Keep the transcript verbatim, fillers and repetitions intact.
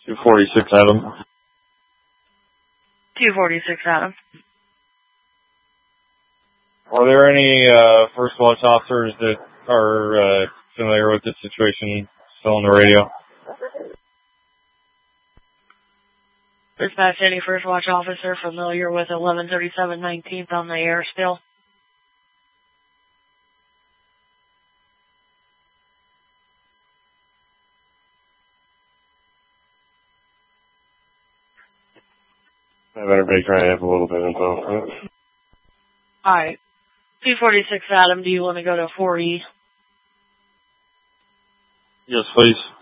two forty-six Adam. two forty-six Adam. Are there any uh, First Watch officers that are uh, familiar with this situation still on the radio? Dispatch, any First Watch officer familiar with eleven thirty-seven nineteenth on the air still? I have everybody trying to have a little bit of info. Alright. two forty-six Adam, do you want to go to four E? Yes, please.